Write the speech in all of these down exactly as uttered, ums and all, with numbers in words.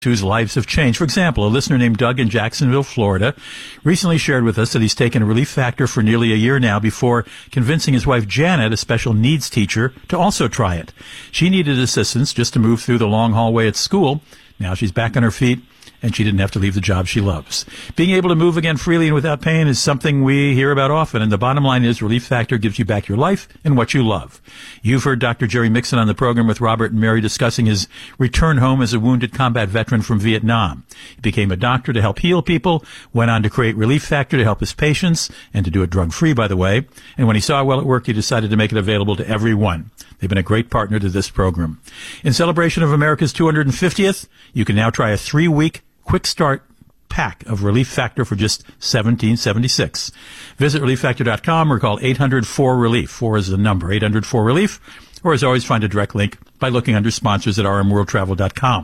whose lives have changed. For example, a listener named Doug in Jacksonville, Florida, recently shared with us that he's taken a Relief Factor for nearly a year now before convincing his wife Janet, a special needs teacher, to also try it. She needed assistance just to move through the long hallway at school. Now she's back on her feet, and she didn't have to leave the job she loves. Being able to move again freely and without pain is something we hear about often, and the bottom line is Relief Factor gives you back your life and what you love. You've heard Doctor Jerry Mixon on the program with Robert and Mary discussing his return home as a wounded combat veteran from Vietnam. He became a doctor to help heal people, went on to create Relief Factor to help his patients, and to do it drug-free, by the way. And when he saw it well at work, he decided to make it available to everyone. They've been a great partner to this program. In celebration of America's two hundred fiftieth, you can now try a three-week quick start pack of Relief Factor for just seventeen seventy-six. Visit relief factor dot com or call eight hundred four relief. four is the number, eight hundred four relief. Or as always, find a direct link by looking under sponsors at r m world travel dot com.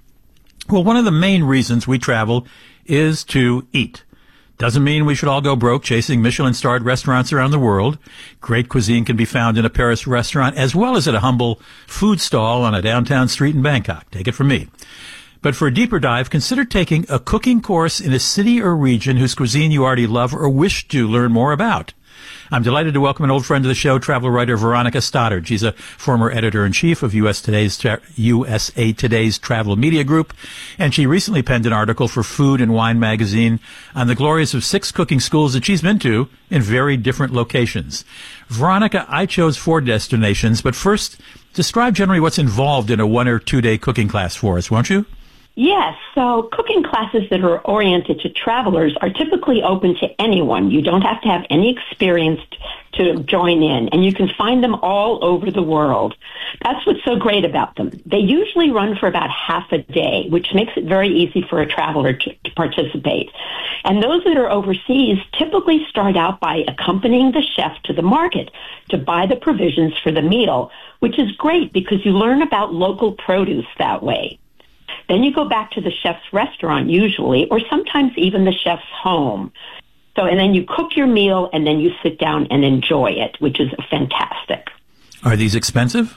Well, one of the main reasons we travel is to eat. Doesn't mean we should all go broke chasing Michelin-starred restaurants around the world. Great cuisine can be found in a Paris restaurant as well as at a humble food stall on a downtown street in Bangkok. Take it from me. But for a deeper dive, consider taking a cooking course in a city or region whose cuisine you already love or wish to learn more about. I'm delighted to welcome an old friend of the show, travel writer Veronica Stoddard. She's a former editor-in-chief of U S Today's U S A Today's Travel Media Group, and she recently penned an article for Food and Wine magazine on the glories of six cooking schools that she's been to in very different locations. Veronica, I chose four destinations, but first, describe generally what's involved in a one- or two-day cooking class for us, won't you? Yes, so cooking classes that are oriented to travelers are typically open to anyone. You don't have to have any experience to join in, and you can find them all over the world. That's what's so great about them. They usually run for about half a day, which makes it very easy for a traveler to, to participate. And those that are overseas typically start out by accompanying the chef to the market to buy the provisions for the meal, which is great because you learn about local produce that way. Then you go back to the chef's restaurant usually, or sometimes even the chef's home. So, and then you cook your meal and then you sit down and enjoy it, which is fantastic. Are these expensive?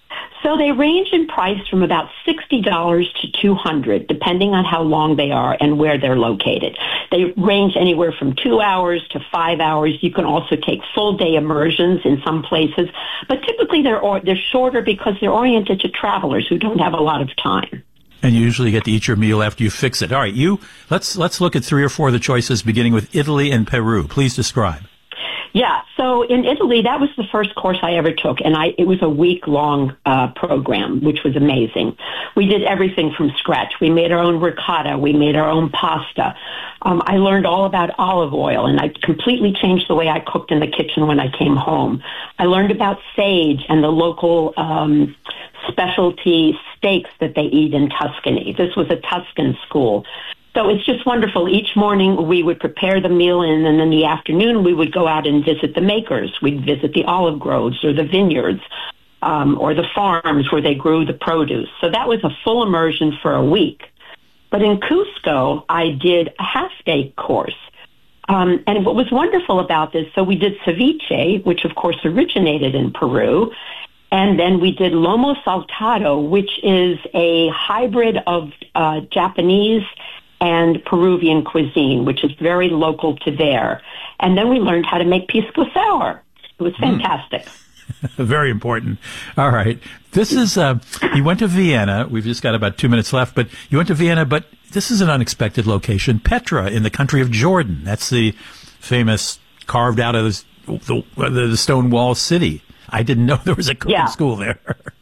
So they range in price from about sixty dollars to two hundred dollars, depending on how long they are and where they're located. They range anywhere from two hours to five hours. You can also take full-day immersions in some places, but typically they're or, they're shorter because they're oriented to travelers who don't have a lot of time. And you usually get to eat your meal after you fix it. All right, you let's let's look at three or four of the choices, beginning with Italy and Peru. Please describe. Yeah, so in Italy, that was the first course I ever took, and I it was a week-long uh, program, which was amazing. We did everything from scratch. We made our own ricotta. We made our own pasta. Um, I learned all about olive oil, and I completely changed the way I cooked in the kitchen when I came home. I learned about sage and the local um, specialty steaks that they eat in Tuscany. This was a Tuscan school. So it's just wonderful. Each morning we would prepare the meal, and then in the afternoon we would go out and visit the makers. We'd visit the olive groves or the vineyards um, or the farms where they grew the produce. So that was a full immersion for a week. But in Cusco, I did a half-day course. Um, and what was wonderful about this, so we did ceviche, which of course originated in Peru, and then we did lomo saltado, which is a hybrid of uh, Japanese and Peruvian cuisine, which is very local to there. And then we learned how to make pisco sour. It was fantastic. Mm. Very important. All right. This is, uh, you went to Vienna. We've just got about two minutes left, but you went to Vienna, but this is an unexpected location. Petra in the country of Jordan. That's the famous carved out of this, the, the stone wall city. I didn't know there was a cooking yeah. school there.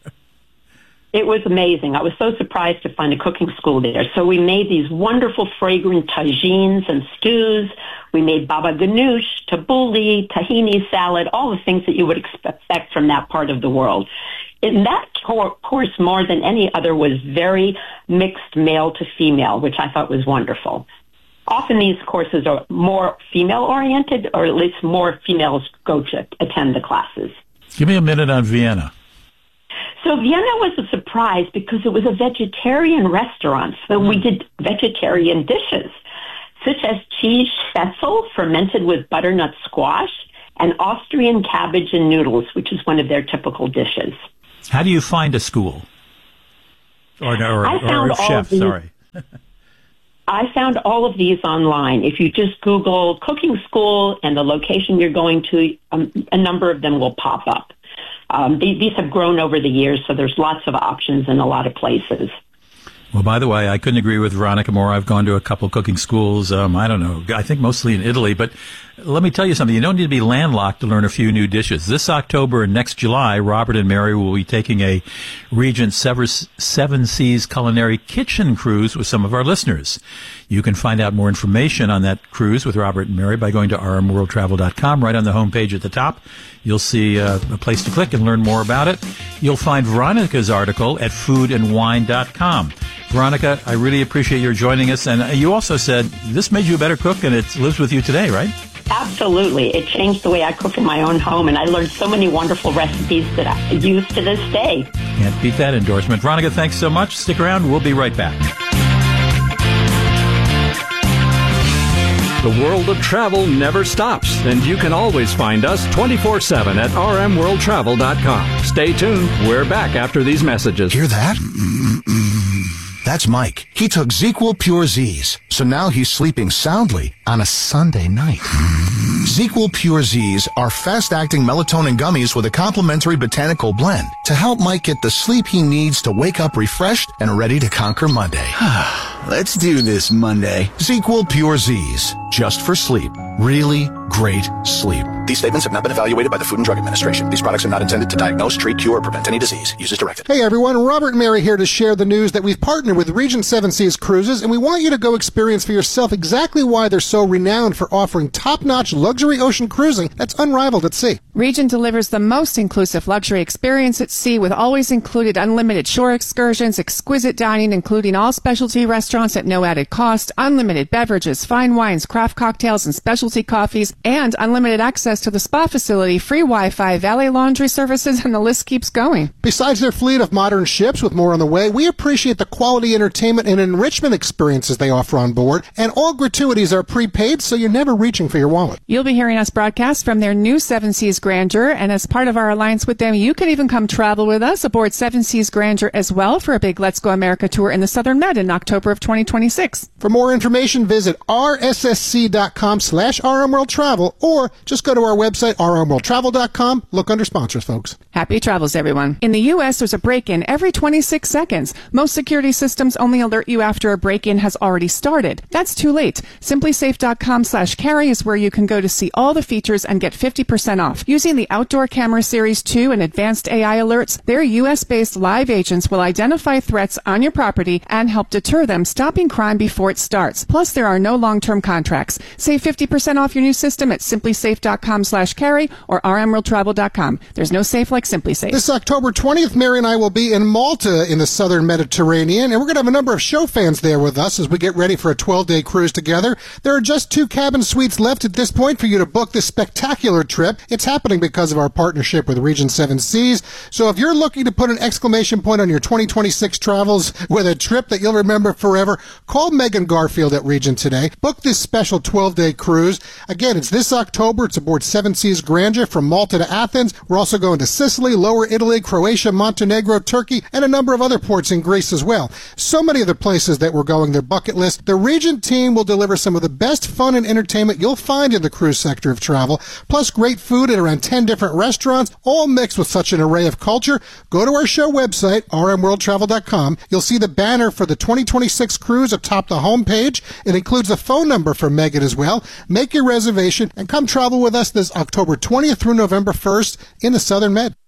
It was amazing. I was so surprised to find a cooking school there. So we made these wonderful, fragrant tagines and stews. We made baba ganoush, tabbouleh, tahini salad, all the things that you would expect from that part of the world. In that course, more than any other, was very mixed male to female, which I thought was wonderful. Often these courses are more female-oriented, or at least more females go to attend the classes. Give me a minute on Vienna. So Vienna was a surprise because it was a vegetarian restaurant. So we did vegetarian dishes, such as cheese schnitzel fermented with butternut squash and Austrian cabbage and noodles, which is one of their typical dishes. How do you find a school? Or, or, I found or a all chef, of these, sorry. I found all of these online. If you just Google cooking school and the location you're going to, um, a number of them will pop up. Um, these, these have grown over the years, so there's lots of options in a lot of places. Well, by the way, I couldn't agree with Veronica more. I've gone to a couple cooking schools, um, I don't know, I think mostly in Italy. But let me tell you something. You don't need to be landlocked to learn a few new dishes. This October and next July, Robert and Mary will be taking a Regent Seven Seas culinary kitchen cruise with some of our listeners. You can find out more information on that cruise with Robert and Mary by going to r m world travel dot com. Right on the homepage at the top, you'll see uh, a place to click and learn more about it. You'll find Veronica's article at food and wine dot com. Veronica, I really appreciate your joining us. And you also said this made you a better cook, and it lives with you today, right? Absolutely. It changed the way I cook in my own home, and I learned so many wonderful recipes that I use to this day. Can't beat that endorsement. Veronica, thanks so much. Stick around. We'll be right back. The world of travel never stops, and you can always find us twenty-four seven at r m world travel dot com. Stay tuned. We're back after these messages. Hear that? That's Mike. He took ZzzQuil Pure Z's, so now he's sleeping soundly on a Sunday night. ZzzQuil Pure Z's are fast-acting melatonin gummies with a complementary botanical blend to help Mike get the sleep he needs to wake up refreshed and ready to conquer Monday. Let's do this Monday. ZzzQuil Pure Z's, just for sleep. Really great sleep. These statements have not been evaluated by the Food and Drug Administration. These products are not intended to diagnose, treat, cure, or prevent any disease. Use as directed. Hey everyone, Robert and Mary here to share the news that we've partnered with Regent Seven Seas Cruises, and we want you to go experience for yourself exactly why they're so renowned for offering top-notch luxury ocean cruising that's unrivaled at sea. Regent delivers the most inclusive luxury experience at sea with always included unlimited shore excursions, exquisite dining including all specialty restaurants at no added cost, unlimited beverages, fine wines, craft cocktails, and specialty coffees, and unlimited access to the spa facility, free Wi-Fi, valet laundry services, and the list keeps going. Besides their fleet of modern ships with more on the way, we appreciate the quality entertainment and enrichment experiences they offer on board, and all gratuities are prepaid, so you're never reaching for your wallet. You'll be hearing us broadcast from their new Seven Seas Grandeur, and as part of our alliance with them, you can even come travel with us aboard Seven Seas Grandeur as well for a big Let's Go America tour in the Southern Med in October of twenty twenty-six. For more information, visit r s s c dot com slash r m world travel, or just go to our website, r m world travel dot com. Look under sponsors, folks. Happy travels, everyone. In the U S, there's a break-in every twenty-six seconds. Most security systems only alert you after a break-in has already started. That's too late. simply safe dot com slash carry is where you can go to see all the features and get fifty percent off. Using the Outdoor Camera Series two and advanced A I alerts, their U S-based live agents will identify threats on your property and help deter them, stopping crime before it starts. Plus, there are no long-term contracts. Save fifty percent off your new system at simply safe dot com slash carry or r m world travel dot com. There's no safe like Simply Safe. This October twentieth, Mary and I will be in Malta in the southern Mediterranean, and we're going to have a number of show fans there with us as we get ready for a twelve-day cruise together. There are just two cabin suites left at this point for you to book this spectacular trip. It's happening because of our partnership with Regent Seven Seas. So if you're looking to put an exclamation point on your twenty twenty-six travels with a trip that you'll remember forever, call Megan Garfield at Regent today. Book this special twelve-day cruise. Again, it's this October. It's aboard Seven Seas Grandeur from Malta to Athens. We're also going to Sicily, Lower Italy, Croatia, Montenegro, Turkey, and a number of other ports in Greece as well. So many other places that we're going, their bucket list. The Regent team will deliver some of the best fun and entertainment you'll find in the cruise sector of travel, plus great food at around ten different restaurants, all mixed with such an array of culture. Go to our show website, r m world travel dot com. You'll see the banner for the twenty twenty-six cruise atop the homepage. It includes a phone number for Megan as well. Make your reservation and come travel with us this October twentieth through November first in the Southern Med.